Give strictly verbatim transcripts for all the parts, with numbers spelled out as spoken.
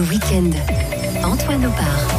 Week-end, Antoine Opar.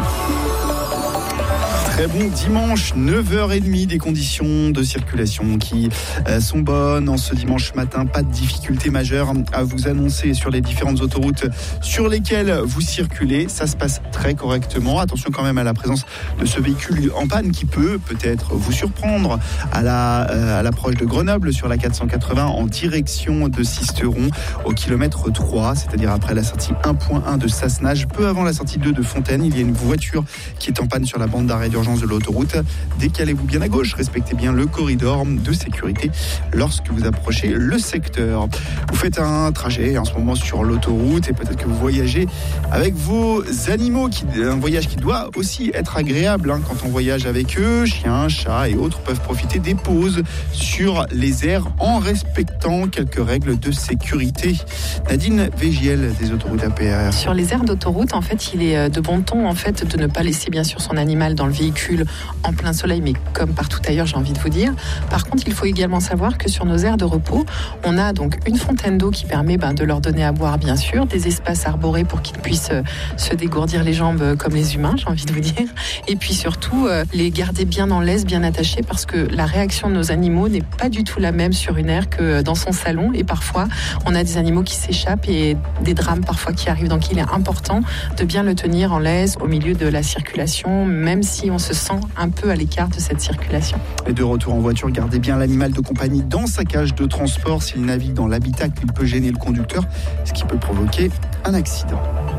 Très bon dimanche, neuf heures trente, des conditions de circulation qui sont bonnes en ce dimanche matin. Pas de difficultés majeures à vous annoncer sur les différentes autoroutes sur lesquelles vous circulez. Ça se passe très correctement. Attention quand même à la présence de ce véhicule en panne qui peut peut-être vous surprendre à, la, euh, à l'approche de Grenoble sur la quatre cent quatre-vingts en direction de Sisteron au kilomètre trois, c'est-à-dire après la sortie un point un de Sassenage, peu avant la sortie deux de Fontaine. Il y a une voiture qui est en panne sur la bande d'arrêt d'urgence de l'autoroute. Décalez-vous bien à gauche, respectez bien le corridor de sécurité lorsque vous approchez le secteur. Vous faites un trajet en ce moment sur l'autoroute et peut-être que vous voyagez avec vos animaux, qui, un voyage qui doit aussi être agréable hein, quand on voyage avec eux. Chiens, chats et autres peuvent profiter des pauses sur les aires en respectant quelques règles de sécurité. Nadine Végiel des autoroutes A P R. Sur les aires d'autoroute, en fait, il est de bon ton en fait de ne pas laisser bien sûr son animal dans le véhicule en plein soleil, mais comme partout ailleurs, j'ai envie de vous dire. Par contre, il faut également savoir que sur nos aires de repos, on a donc une fontaine d'eau qui permet ben, de leur donner à boire, bien sûr, des espaces arborés pour qu'ils puissent euh, se dégourdir les jambes comme les humains, j'ai envie de vous dire. Et puis surtout, euh, les garder bien en laisse, bien attachés, parce que la réaction de nos animaux n'est pas du tout la même sur une aire que dans son salon. Et parfois, on a des animaux qui s'échappent et des drames parfois qui arrivent. Donc, il est important de bien le tenir en laisse au milieu de la circulation, même si on se sent un peu à l'écart de cette circulation. Et de retour en voiture, gardez bien l'animal de compagnie dans sa cage de transport. S'il navigue dans l'habitacle, il peut gêner le conducteur, ce qui peut provoquer un accident.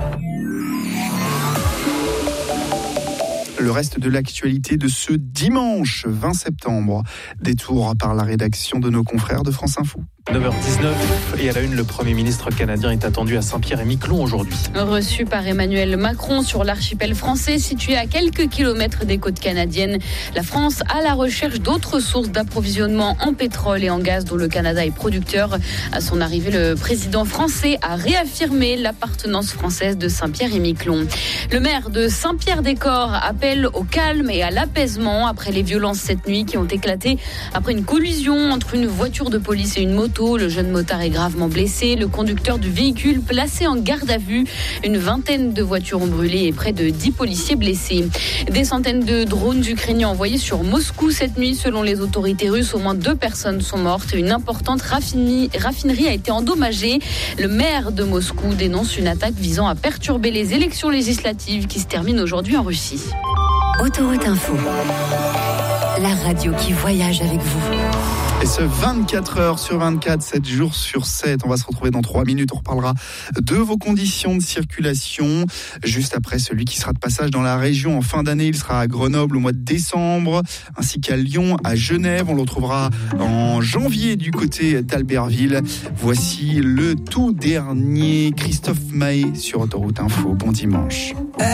Le reste de l'actualité de ce dimanche vingt septembre. Détour par la rédaction de nos confrères de France Info. neuf heures dix-neuf et à la une, le Premier ministre canadien est attendu à Saint-Pierre-et-Miquelon aujourd'hui. Reçu par Emmanuel Macron sur l'archipel français situé à quelques kilomètres des côtes canadiennes. La France à la recherche d'autres sources d'approvisionnement en pétrole et en gaz dont le Canada est producteur. À son arrivée, le président français a réaffirmé l'appartenance française de Saint-Pierre-et-Miquelon. Le maire de Saint-Pierre-des-Corps appelle au calme et à l'apaisement après les violences cette nuit qui ont éclaté après une collision entre une voiture de police et une moto. Le jeune motard est gravement blessé. Le conducteur du véhicule placé en garde à vue. Une vingtaine de voitures ont brûlé et près de dix policiers blessés. Des centaines de drones ukrainiens envoyés sur Moscou cette nuit. Selon les autorités russes, au moins deux personnes sont mortes. Une importante raffinerie, raffinerie a été endommagée. Le maire de Moscou dénonce une attaque visant à perturber les élections législatives qui se terminent aujourd'hui en Russie. Autoroute Info, la radio qui voyage avec vous. Et ce vingt-quatre heures sur vingt-quatre, sept jours sur sept, on va se retrouver dans trois minutes. On reparlera de vos conditions de circulation. Juste après celui qui sera de passage dans la région en fin d'année, il sera à Grenoble au mois de décembre, ainsi qu'à Lyon, à Genève. On le retrouvera en janvier du côté d'Albertville. Voici le tout dernier Christophe Maé sur Autoroute Info. Bon dimanche.